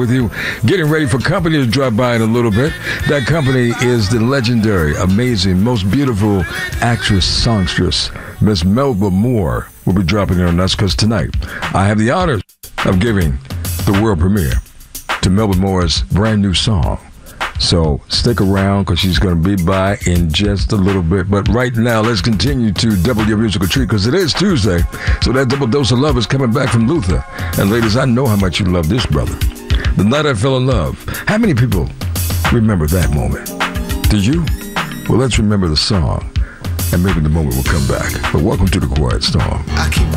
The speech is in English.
with you. Getting ready for company to drop by in a little bit. That company is the legendary, amazing, most beautiful actress, songstress, Miss Melba Moore will be dropping in on us because tonight I have the honor of giving the world premiere to Melba Moore's brand new song. So stick around because she's going to be by in just a little bit. But right now, let's continue to double your musical treat because it is Tuesday. So that double dose of love is coming back from Luther. And ladies, I know how much you love this brother. The night I fell in love. How many people remember that moment? Do you? Well, let's remember the song. And maybe the moment will come back. But welcome to the Quiet Storm.